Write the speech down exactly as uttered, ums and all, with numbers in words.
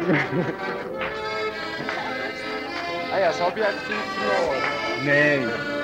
Ah ja, zo heb je echt niet verloren. Nee.